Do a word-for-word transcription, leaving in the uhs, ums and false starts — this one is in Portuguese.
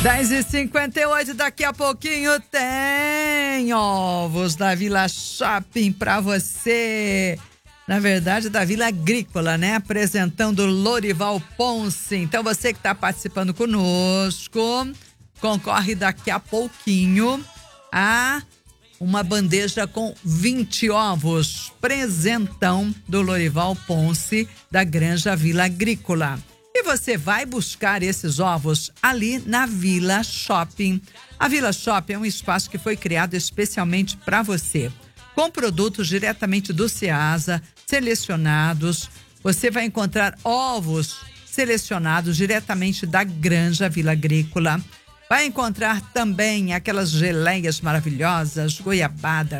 dez e cinquenta e oito, daqui a pouquinho tem ovos da Vila Shopping pra você. Na verdade, da Vila Agrícola, né? Apresentando Lorival Ponce. Então, você que está participando conosco, concorre daqui a pouquinho a uma bandeja com vinte ovos. Presentão do Lorival Ponce, da Granja Vila Agrícola. E você vai buscar esses ovos ali na Vila Shopping. A Vila Shopping é um espaço que foi criado especialmente para você. Com produtos diretamente do Ceasa, selecionados. Você vai encontrar ovos selecionados diretamente da Granja Vila Agrícola. Vai encontrar também aquelas geleias maravilhosas, goiabada,